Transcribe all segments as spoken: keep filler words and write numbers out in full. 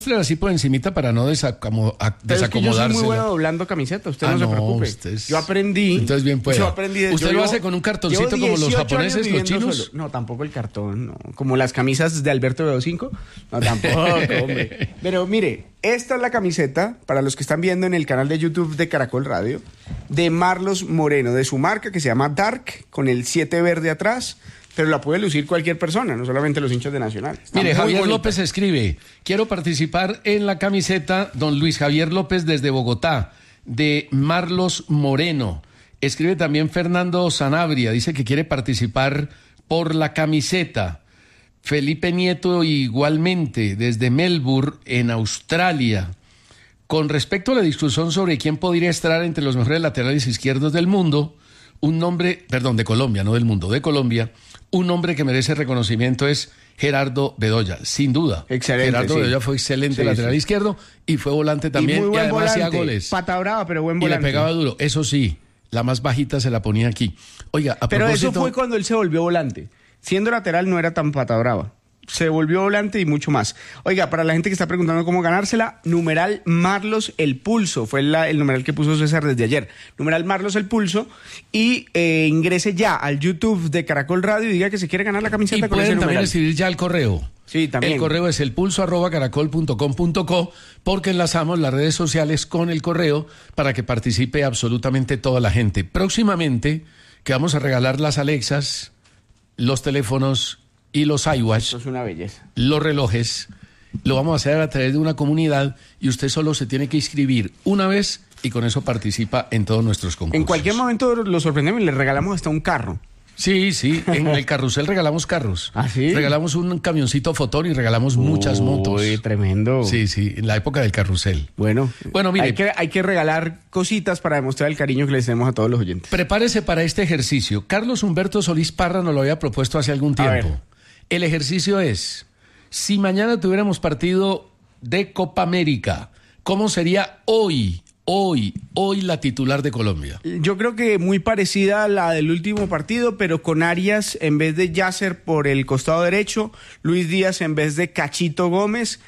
así por encimita para no desacamo- a- Pero es que yo soy desacomodársela. muy bueno doblando camiseta, usted Ah, no se no, preocupe. usted es- Yo aprendí. Entonces bien pueda. Yo aprendí. ¿Usted yo lo llevo- hace con un cartoncito llevo como los dieciocho japoneses, años los viviendo chinos? solo. No, tampoco el cartón, no. Como las camisas de Alberto B cinco. No, tampoco, hombre. Pero mire, esta es la camiseta, para los que están viendo en el canal de YouTube de Caracol Radio, de Marlos Moreno, de su marca que se llama Dark, con el siete verde atrás. Pero la puede lucir cualquier persona, no solamente los hinchas de Nacional. Está Mire, muy Javier bonita. López escribe, quiero participar en la camiseta, don Luis Javier López desde Bogotá, de Marlos Moreno. Escribe también Fernando Sanabria, dice que quiere participar por la camiseta. Felipe Nieto igualmente, desde Melbourne, en Australia. Con respecto a la discusión sobre quién podría estar entre los mejores laterales izquierdos del mundo, un nombre, perdón, de Colombia, no del mundo, de Colombia, un nombre que merece reconocimiento es Gerardo Bedoya, sin duda. Excelente, Gerardo sí. Bedoya fue excelente Sí, lateral sí. izquierdo y fue volante también y, muy y, buen además hacía volante. goles. Pata brava, pero buen Y le volante. pegaba duro, eso sí, la más bajita se la ponía aquí. Oiga, a Pero propósito, eso fue cuando él se volvió volante. Siendo lateral no era tan pata brava. Se volvió volante y mucho más. Oiga, para la gente que está preguntando cómo ganársela, numeral Marlos el Pulso. Fue la- el numeral que puso César desde ayer. Numeral Marlos el Pulso. Y eh, ingrese ya al YouTube de Caracol Radio y diga que se quiere ganar la y camiseta con ese pueden también numeral. escribir ya al correo. Sí, también. El correo es elpulso arroba caracol punto com punto co porque enlazamos las redes sociales con el correo para que participe absolutamente toda la gente. Próximamente, que vamos a regalar las Alexas, los teléfonos y los iWatch, Eso es una belleza. los relojes, lo vamos a hacer a través de una comunidad y usted solo se tiene que inscribir una vez y con eso participa en todos nuestros concursos. En cualquier momento lo sorprendemos y le regalamos hasta un carro. Sí, sí, en el carrusel regalamos carros. ¿Ah, sí? Regalamos un camioncito fotón y regalamos muchas motos. Uy, tremendo. Sí, sí, en la época del carrusel. Bueno, Bueno, mire. hay que, hay que regalar cositas para demostrar el cariño que les tenemos a todos los oyentes. Prepárese para este ejercicio. Carlos Humberto Solís Parra nos lo había propuesto hace algún A ver. tiempo. El ejercicio es, si mañana tuviéramos partido de Copa América, ¿cómo sería hoy, hoy, hoy la titular de Colombia? Yo creo que muy parecida a la del último partido, pero con Arias en vez de Yasser por el costado derecho, Luis Díaz en vez de Cachito Gómez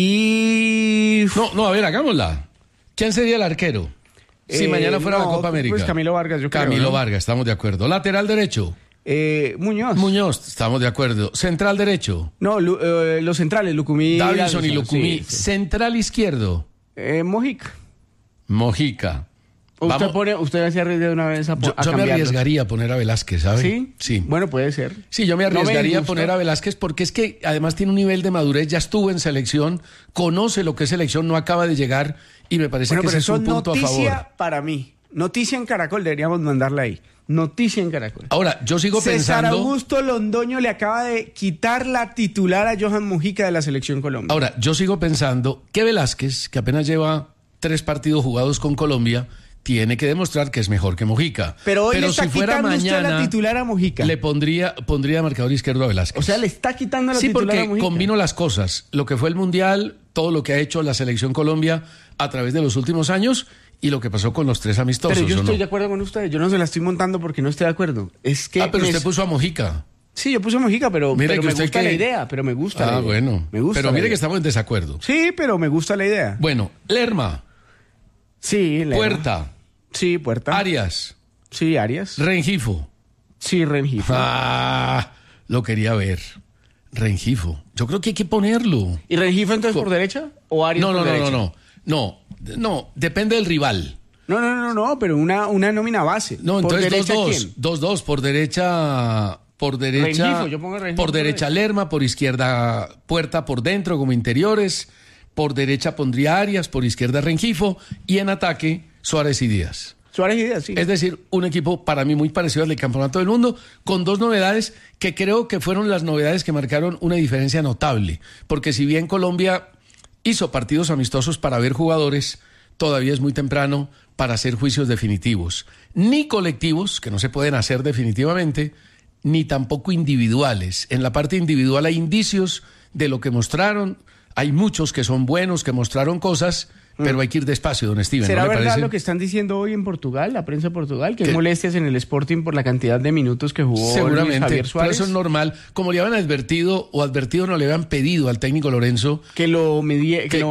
y... No, no, a ver, hagámosla. ¿Quién sería el arquero? Si Eh, mañana fuera no, la Copa América. pues Camilo Vargas, yo creo, Camilo ¿no? Vargas, estamos de acuerdo. Lateral derecho. Eh, Muñoz. Muñoz, estamos de acuerdo. Central derecho. No, Lu- eh, los centrales, Lucumí. Davinson y Davinson, Lucumí. sí, sí. Central izquierdo. Eh, Mojica. Mojica. Usted Vamos- pone, usted se arriesga de una vez a, po- Yo, a yo me cambiarlo. arriesgaría a poner a Velázquez, ¿sabe? ¿Sí? Sí. Bueno, puede ser. Sí, yo me No me arriesgaría a gusta. poner a Velázquez porque es que además tiene un nivel de madurez, ya estuvo en selección, conoce lo que es selección, no acaba de llegar y me parece Bueno, que pero ese es eso un punto a noticia favor. para mí. Noticia en Caracol, deberíamos mandarla ahí. Noticia en Caracol. Ahora, yo sigo César pensando... Augusto Londoño le acaba de quitar la titular a Johan Mujica de la Selección Colombia. Ahora, yo sigo pensando que Velázquez, que apenas lleva tres partidos jugados con Colombia, tiene que demostrar que es mejor que Mojica. pero hoy le está si fuera quitando usted mañana, la titular a Mujica. le pondría, pondría marcador izquierdo a Velázquez. O sea, le está quitando la Sí, titular a porque Mujica. combino las cosas. Lo que fue el Mundial, todo lo que ha hecho la Selección Colombia a través de los últimos años y lo que pasó con los tres amistosos. Pero yo ¿o estoy no? de acuerdo con usted. Yo no se la estoy montando porque no estoy de acuerdo. Es que Ah, pero me- usted puso a Mojica. Sí, yo puse a Mujica, pero, Mire pero que me usted gusta que- la idea. Pero me gusta la Ah, idea. bueno. Me gusta Pero la mire que idea. estamos en desacuerdo. Sí, pero me gusta la idea. Bueno, Lerma, Sí, la Puerta, Sí, Puerta. Arias, Sí, Arias. Rengifo. Sí, Rengifo. Ah, lo quería ver. Rengifo. Yo creo que hay que ponerlo. ¿Y Rengifo entonces por derecha o Arias No, por no, no, derecha? no, no. No, no, depende del rival. No, no, no, no, pero una, una nómina base. No, ¿Por entonces derecha dos, quién? dos. Dos, dos. Por derecha. Por derecha. Rengifo, yo pongo Rengifo por por derecha derecha. Lerma, por izquierda Puerta, por dentro como interiores. Por derecha pondría Arias, por izquierda Rengifo. Y en ataque, Suárez y Díaz. Suárez y Díaz, sí. Es decir, un equipo para mí muy parecido al del Campeonato del Mundo, con dos novedades que creo que fueron las novedades que marcaron una diferencia notable. Porque si bien Colombia hizo partidos amistosos para ver jugadores, todavía es muy temprano para hacer juicios definitivos. Ni colectivos, que no se pueden hacer definitivamente, ni tampoco individuales. En la parte individual hay indicios de lo que mostraron hay muchos que son buenos, que mostraron cosas, pero hay que ir despacio, don Steven. ¿Será ¿no le verdad parece? lo que están diciendo hoy en Portugal, la prensa de Portugal, que hay ¿Qué? molestias en el Sporting por la cantidad de minutos que jugó Luis Seguramente, Javier pero Suárez? eso es normal. Como le habían advertido, o advertido no le habían pedido al técnico Lorenzo, Que lo medie- que que, lo